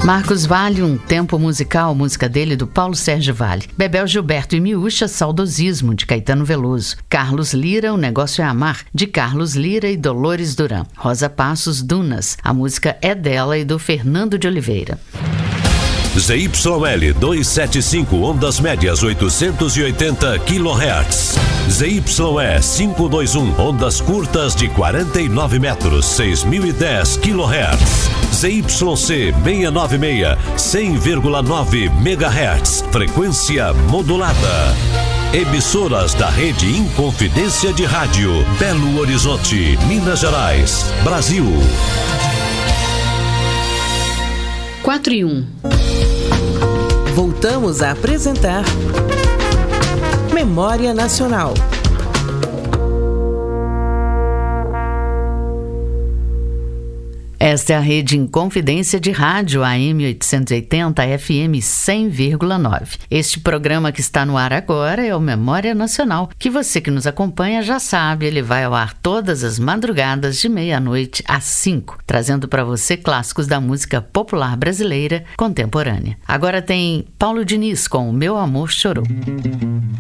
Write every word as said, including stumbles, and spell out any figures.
Marcos Valle, Um Tempo Musical, música dele do Paulo Sérgio Valle. Bebel Gilberto e Miúcha, Saudosismo, de Caetano Veloso. Carlos Lira, O Negócio é Amar, de Carlos Lira e Dolores Duran. Rosa Passos, Dunas, a música é dela e do Fernando de Oliveira. Z Y L duzentos e setenta e cinco, ondas médias oitocentos e oitenta quilohertz. Z Y E quinhentos e vinte e um, ondas curtas de quarenta e nove metros, seis mil e dez quilohertz. Z Y C seiscentos e noventa e seis, cem vírgula nove megahertz, frequência modulada. Emissoras da Rede Inconfidência de Rádio, Belo Horizonte, Minas Gerais, Brasil. quatro e um. Voltamos a apresentar Memória Nacional. Esta é a Rede Inconfidência de Rádio, A M oitocentos e oitenta, F M cem vírgula nove. Este programa que está no ar agora é o Memória Nacional, que você que nos acompanha já sabe, ele vai ao ar todas as madrugadas de meia-noite às cinco, trazendo para você clássicos da música popular brasileira contemporânea. Agora tem Paulo Diniz com O Meu Amor Chorou.